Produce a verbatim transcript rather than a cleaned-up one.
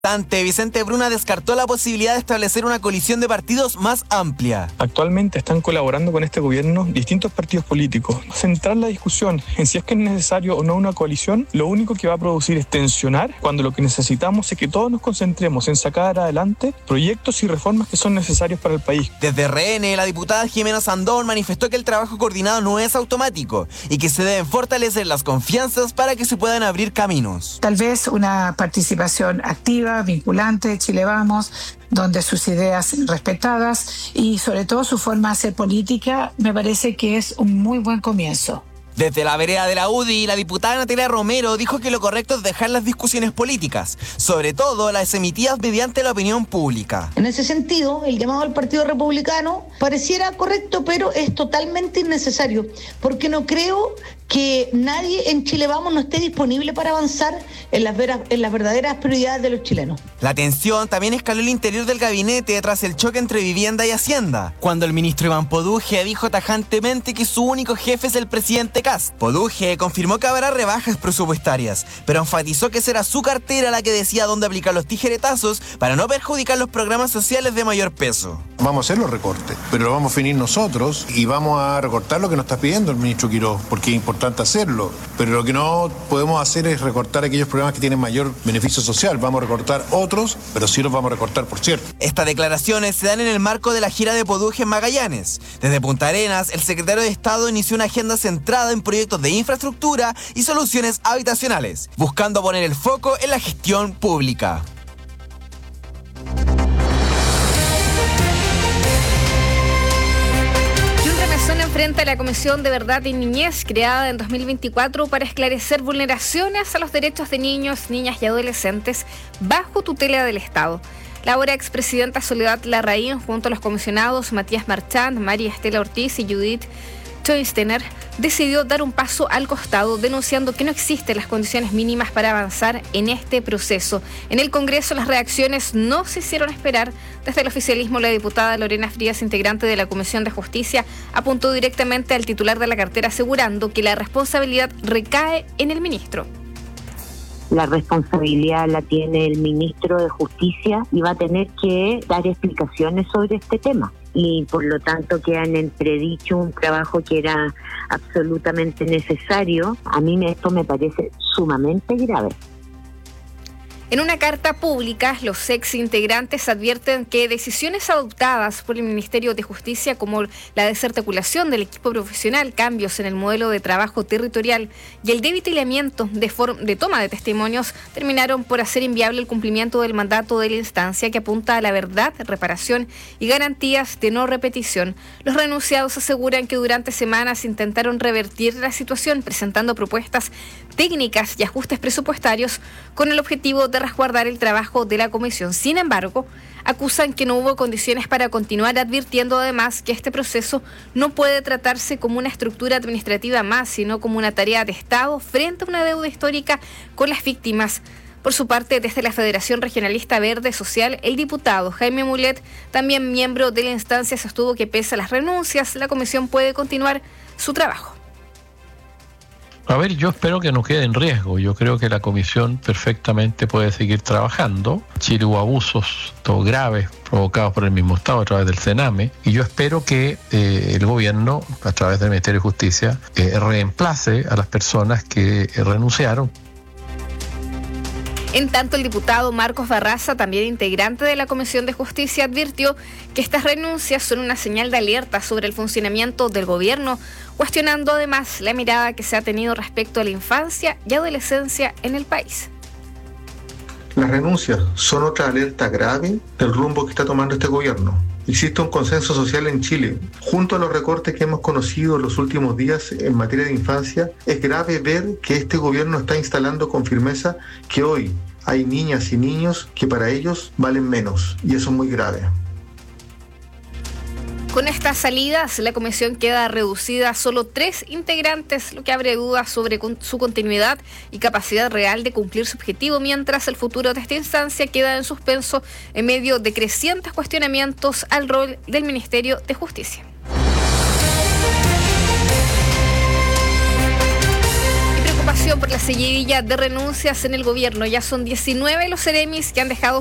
Vicente Bruna descartó la posibilidad de establecer una coalición de partidos más amplia. Actualmente están colaborando con este gobierno distintos partidos políticos. Centrar la discusión en si es que es necesario o no una coalición, lo único que va a producir es tensionar, cuando lo que necesitamos es que todos nos concentremos en sacar adelante proyectos y reformas que son necesarios para el país. Desde R N, la diputada Jimena Sandón manifestó que el trabajo coordinado no es automático y que se deben fortalecer las confianzas para que se puedan abrir caminos. Tal vez una participación activa, vinculante, Chile Vamos, donde sus ideas sean respetadas y sobre todo su forma de hacer política, me parece que es un muy buen comienzo. Desde la vereda de la U D I, la diputada Natalia Romero dijo que lo correcto es dejar las discusiones políticas, sobre todo las emitidas mediante la opinión pública. En ese sentido, el llamado al Partido Republicano pareciera correcto, pero es totalmente innecesario, porque no creo que nadie en Chile Vamos no esté disponible para avanzar en las, veras, en las verdaderas prioridades de los chilenos. La tensión también escaló el interior del gabinete tras el choque entre Vivienda y Hacienda, cuando el ministro Iván Poduje dijo tajantemente que su único jefe es el presidente Kast. Poduje confirmó que habrá rebajas presupuestarias, pero enfatizó que será su cartera la que decida dónde aplicar los tijeretazos para no perjudicar los programas sociales de mayor peso. Vamos a hacer los recortes, pero lo vamos a definir nosotros y vamos a recortar lo que nos está pidiendo el ministro Quiroz, porque es importante hacerlo, pero lo que no podemos hacer es recortar aquellos programas que tienen mayor beneficio social. Vamos a recortar otros, pero sí los vamos a recortar, por cierto. Estas declaraciones se dan en el marco de la gira de Poduje en Magallanes. Desde Punta Arenas, el secretario de Estado inició una agenda centrada en proyectos de infraestructura y soluciones habitacionales, buscando poner el foco en la gestión pública. Frente a la Comisión de Verdad y Niñez, creada en dos mil veinticuatro para esclarecer vulneraciones a los derechos de niños, niñas y adolescentes bajo tutela del Estado. La ahora expresidenta Soledad Larraín, junto a los comisionados Matías Marchand, María Estela Ortiz y Judith Choistener, decidió dar un paso al costado, denunciando que no existen las condiciones mínimas para avanzar en este proceso. En el Congreso las reacciones no se hicieron esperar. Desde el oficialismo, la diputada Lorena Frías, integrante de la Comisión de Justicia, apuntó directamente al titular de la cartera, asegurando que la responsabilidad recae en el ministro. La responsabilidad la tiene el ministro de Justicia y va a tener que dar explicaciones sobre este tema. Y por lo tanto queda en entredicho un trabajo que era absolutamente necesario. A mí esto me parece sumamente grave. En una carta pública, los ex integrantes advierten que decisiones adoptadas por el Ministerio de Justicia, como la desarticulación del equipo profesional, cambios en el modelo de trabajo territorial y el debilitamiento de, form- de toma de testimonios, terminaron por hacer inviable el cumplimiento del mandato de la instancia, que apunta a la verdad, reparación y garantías de no repetición. Los renunciados aseguran que durante semanas intentaron revertir la situación, presentando propuestas técnicas y ajustes presupuestarios con el objetivo de resguardar el trabajo de la comisión. Sin embargo, acusan que no hubo condiciones para continuar, advirtiendo además que este proceso no puede tratarse como una estructura administrativa más, sino como una tarea de Estado frente a una deuda histórica con las víctimas. Por su parte, desde la Federación Regionalista Verde Social, el diputado Jaime Mulet, también miembro de la instancia, sostuvo que pese a las renuncias, la comisión puede continuar su trabajo. A ver, yo espero que no quede en riesgo. Yo creo que la comisión perfectamente puede seguir trabajando. Chile hubo abusos todo graves provocados por el mismo Estado a través del CENAME, y yo espero que eh, el gobierno, a través del Ministerio de Justicia, eh, reemplace a las personas que eh, renunciaron. En tanto, el diputado Marcos Barraza, también integrante de la Comisión de Justicia, advirtió que estas renuncias son una señal de alerta sobre el funcionamiento del gobierno, cuestionando además la mirada que se ha tenido respecto a la infancia y adolescencia en el país. Las renuncias son otra alerta grave del rumbo que está tomando este gobierno. Existe un consenso social en Chile. Junto a los recortes que hemos conocido en los últimos días en materia de infancia, es grave ver que este gobierno está instalando con firmeza que hoy hay niñas y niños que para ellos valen menos, y eso es muy grave. Con estas salidas, la comisión queda reducida a solo tres integrantes, lo que abre dudas sobre su continuidad y capacidad real de cumplir su objetivo, mientras el futuro de esta instancia queda en suspenso en medio de crecientes cuestionamientos al rol del Ministerio de Justicia. Y preocupación preocupación por la seguidilla de renuncias en el gobierno. Ya son diecinueve los seremis que han dejado